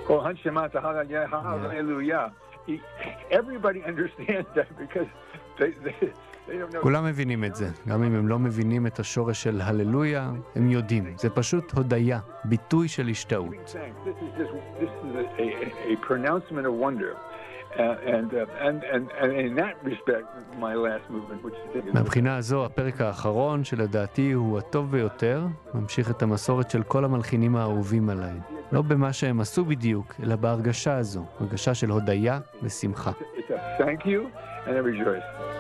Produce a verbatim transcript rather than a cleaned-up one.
Kol Hanshema Hallelujah, Hallelujah. Everybody understands that because they, they, they don't know. כולם מבינים את זה. גם אם הם לא מבינים את השורש של הללויה, הם יודעים. זה פשוט הודיה, ביטוי של השתאות. This is just, this is a, a, a pronouncement of wonder. Uh, and, uh, and, and, and in that respect, my last movement, which I think is... מהבחינה הזו, הפרק האחרון, שלדעתי הוא הטוב ביותר, ממשיך את המסורת של כל המלחינים האהובים עליי. לא במה שהם עשו בדיוק, אלא בהרגשה הזו, הרגשה של הודיה ושמחה. It's a thank you and a rejoice.